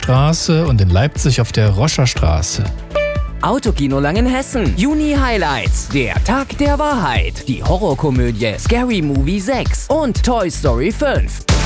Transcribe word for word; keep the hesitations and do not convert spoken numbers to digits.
Straße und in Leipzig auf der Roscher Straße. Autokino Langenhessen. Juni Highlights. Der Tag der Wahrheit. Die Horrorkomödie Scary Movie sechs und Toy Story fünf.